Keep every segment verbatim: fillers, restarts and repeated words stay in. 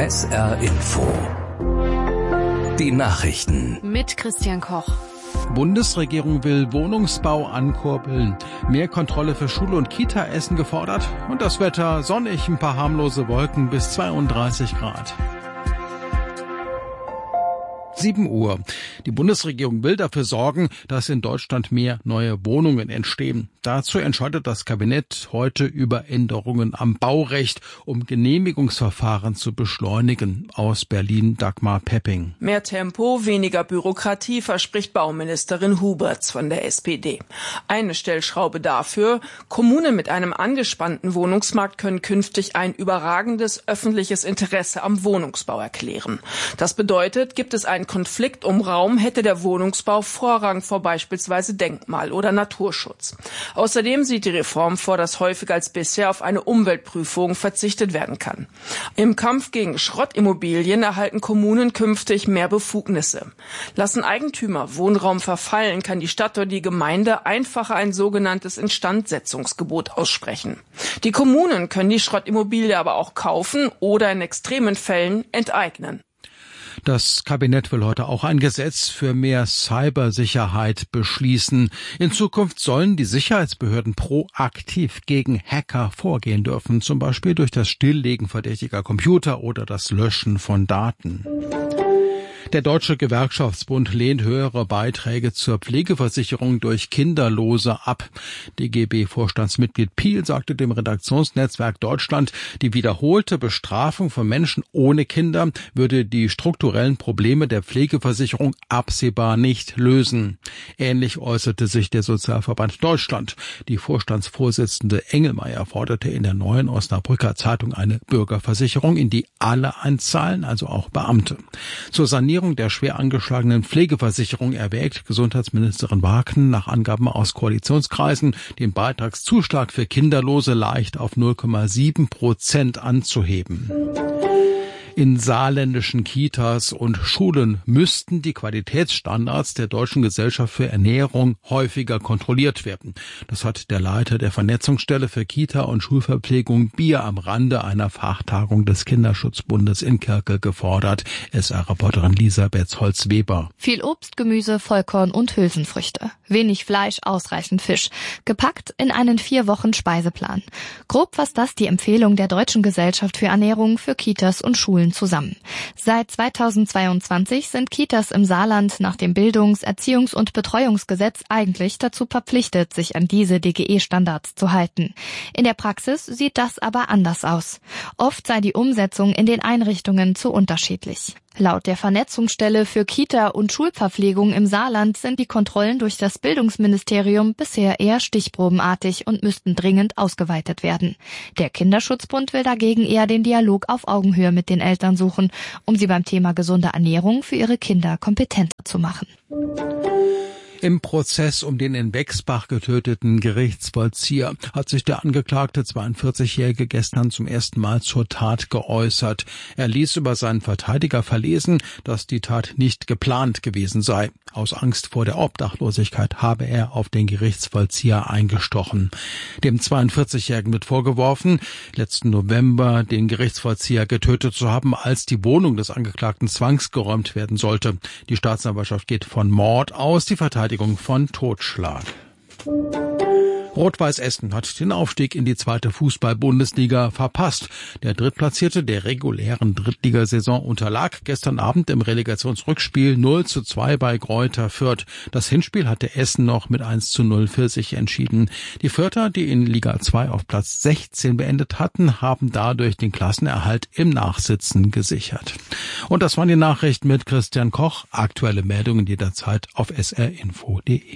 S R Info. Die Nachrichten. Mit Christian Koch. Bundesregierung will Wohnungsbau ankurbeln. Mehr Kontrolle für Schule und Kita-Essen gefordert. Und das Wetter sonnig, ein paar harmlose Wolken bis zweiunddreißig Grad. sieben Uhr. Die Bundesregierung will dafür sorgen, dass in Deutschland mehr neue Wohnungen entstehen. Dazu entscheidet das Kabinett heute über Änderungen am Baurecht, um Genehmigungsverfahren zu beschleunigen. Aus Berlin Dagmar Pepping. Mehr Tempo, weniger Bürokratie, verspricht Bauministerin Huberts von der S P D. Eine Stellschraube dafür: Kommunen mit einem angespannten Wohnungsmarkt können künftig ein überragendes öffentliches Interesse am Wohnungsbau erklären. Das bedeutet, gibt es einen Konflikt um Raum, hätte der Wohnungsbau Vorrang vor beispielsweise Denkmal- oder Naturschutz. Außerdem sieht die Reform vor, dass häufiger als bisher auf eine Umweltprüfung verzichtet werden kann. Im Kampf gegen Schrottimmobilien erhalten Kommunen künftig mehr Befugnisse. Lassen Eigentümer Wohnraum verfallen, kann die Stadt oder die Gemeinde einfacher ein sogenanntes Instandsetzungsgebot aussprechen. Die Kommunen können die Schrottimmobilie aber auch kaufen oder in extremen Fällen enteignen. Das Kabinett will heute auch ein Gesetz für mehr Cybersicherheit beschließen. In Zukunft sollen die Sicherheitsbehörden proaktiv gegen Hacker vorgehen dürfen, zum Beispiel durch das Stilllegen verdächtiger Computer oder das Löschen von Daten. Der Deutsche Gewerkschaftsbund lehnt höhere Beiträge zur Pflegeversicherung durch Kinderlose ab. D G B-Vorstandsmitglied Piel sagte dem Redaktionsnetzwerk Deutschland, die wiederholte Bestrafung von Menschen ohne Kinder würde die strukturellen Probleme der Pflegeversicherung absehbar nicht lösen. Ähnlich äußerte sich der Sozialverband Deutschland. Die Vorstandsvorsitzende Engelmeier forderte in der Neuen Osnabrücker Zeitung eine Bürgerversicherung, in die alle einzahlen, also auch Beamte. Zur Sanierung der schwer angeschlagenen Pflegeversicherung erwägt Gesundheitsministerin Wagner nach Angaben aus Koalitionskreisen, den Beitragszuschlag für Kinderlose leicht auf null Komma sieben Prozent anzuheben. In saarländischen Kitas und Schulen müssten die Qualitätsstandards der Deutschen Gesellschaft für Ernährung häufiger kontrolliert werden. Das hat der Leiter der Vernetzungsstelle für Kita- und Schulverpflegung Bier am Rande einer Fachtagung des Kinderschutzbundes in Kirke gefordert. S R-Reporterin Lisa Betz-Holz-Weber. Viel Obst, Gemüse, Vollkorn und Hülsenfrüchte. Wenig Fleisch, ausreichend Fisch. Gepackt in einen vier Wochen Speiseplan. Grob fasst das die Empfehlung der Deutschen Gesellschaft für Ernährung für Kitas und Schulen zusammen. Seit zweitausendzweiundzwanzig sind Kitas im Saarland nach dem Bildungs-, Erziehungs- und Betreuungsgesetz eigentlich dazu verpflichtet, sich an diese D G E-Standards zu halten. In der Praxis sieht das aber anders aus. Oft sei die Umsetzung in den Einrichtungen zu unterschiedlich. Laut der Vernetzungsstelle für Kita- und Schulverpflegung im Saarland sind die Kontrollen durch das Bildungsministerium bisher eher stichprobenartig und müssten dringend ausgeweitet werden. Der Kinderschutzbund will dagegen eher den Dialog auf Augenhöhe mit den Eltern suchen, um sie beim Thema gesunde Ernährung für ihre Kinder kompetenter zu machen. Im Prozess um den in Wexbach getöteten Gerichtsvollzieher hat sich der angeklagte zweiundvierzigjährige gestern zum ersten Mal zur Tat geäußert. Er ließ über seinen Verteidiger verlesen, dass die Tat nicht geplant gewesen sei. Aus Angst vor der Obdachlosigkeit habe er auf den Gerichtsvollzieher eingestochen. Dem zweiundvierzigjährigen wird vorgeworfen, letzten November den Gerichtsvollzieher getötet zu haben, als die Wohnung des Angeklagten zwangsgeräumt werden sollte. Die Staatsanwaltschaft geht von Mord aus, die Verteidigung von Totschlag. Rot-Weiß Essen hat den Aufstieg in die zweite Fußball-Bundesliga verpasst. Der Drittplatzierte der regulären Drittligasaison unterlag gestern Abend im Relegationsrückspiel null zu zwei bei Greuther Fürth. Das Hinspiel hatte Essen noch mit eins zu null für sich entschieden. Die Fürther, die in Liga zwei auf Platz sechzehn beendet hatten, haben dadurch den Klassenerhalt im Nachsitzen gesichert. Und das waren die Nachrichten mit Christian Koch. Aktuelle Meldungen jederzeit auf s r info punkt d e.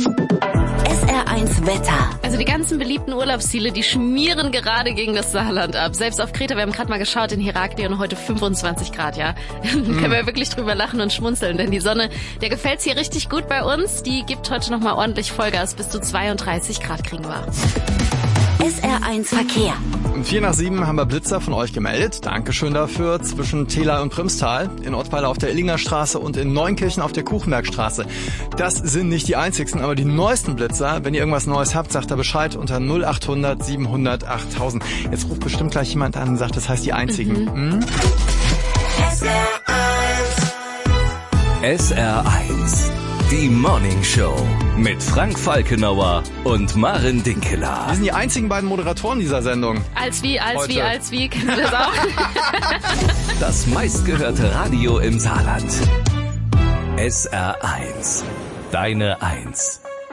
S R eins Wetter. Also die ganzen beliebten Urlaubsziele, die schmieren gerade gegen das Saarland ab. Selbst auf Kreta, wir haben gerade mal geschaut, in Heraklion heute fünfundzwanzig Grad, ja. Mm. Können wir wirklich drüber lachen und schmunzeln, denn die Sonne, der gefällt's hier richtig gut bei uns. Die gibt heute nochmal ordentlich Vollgas, bis zu zweiunddreißig Grad kriegen wir. S R eins Verkehr. Um vier nach sieben haben wir Blitzer von euch gemeldet. Dankeschön dafür. Zwischen Tela und Primstal, in Ottweiler auf der Illinger Straße und in Neunkirchen auf der Kuchenbergstraße. Das sind nicht die einzigsten, aber die neuesten Blitzer. Wenn ihr irgendwas Neues habt, sagt da Bescheid unter null achthundert siebenhundert achttausend. Jetzt ruft bestimmt gleich jemand an und sagt, das heißt die einzigen. Mhm. Hm? S R eins. Die Morning Show mit Frank Falkenauer und Maren Dinkeler. Wir sind die einzigen beiden Moderatoren dieser Sendung. Als wie, als Heute. wie, als wie. Kennst du das auch? Das meistgehörte Radio im Saarland. S R eins. Deine Eins.